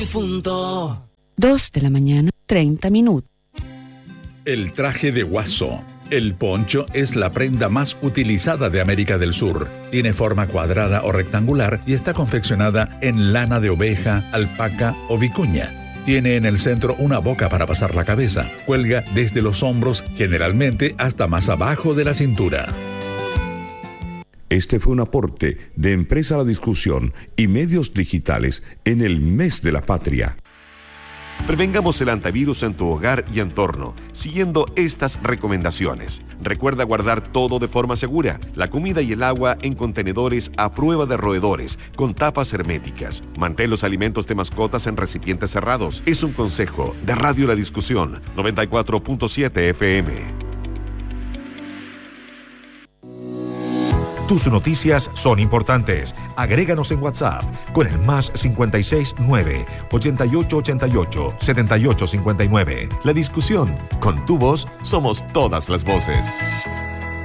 Difunto. 2 de la mañana, 30 minutos. El traje de guaso. El poncho es la prenda más utilizada de América del Sur. Tiene forma cuadrada o rectangular y está confeccionada en lana de oveja, alpaca o vicuña. Tiene en el centro una boca para pasar la cabeza. Cuelga desde los hombros, generalmente hasta más abajo de la cintura. Este fue un aporte de Empresa La Discusión y Medios Digitales en el Mes de la Patria. Prevengamos el antivirus en tu hogar y entorno, siguiendo estas recomendaciones. Recuerda guardar todo de forma segura, la comida y el agua en contenedores a prueba de roedores, con tapas herméticas. Mantén los alimentos de mascotas en recipientes cerrados. Es un consejo de Radio La Discusión, 94.7 FM. Tus noticias son importantes. Agréganos en WhatsApp con el +56 9 8888 7859. La Discusión. Con tu voz somos todas las voces.